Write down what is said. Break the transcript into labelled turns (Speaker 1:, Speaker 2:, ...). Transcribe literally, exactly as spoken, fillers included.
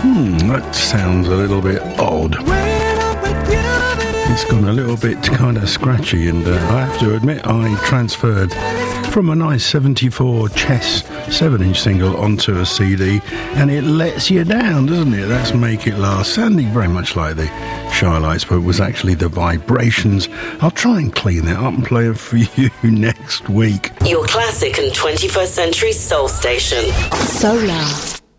Speaker 1: Hmm, that sounds a little bit odd. It's gone a little bit kind of scratchy, and uh, I have to admit I transferred from a nice seventy-four Chess seven inch single onto a C D, and it lets you down, doesn't it? That's Make It Last, sounding very much like the Shy Lights, but it was actually the Vibrations. I'll try and clean that up and play it for you next week.
Speaker 2: Your classic and twenty-first century soul station. Solar.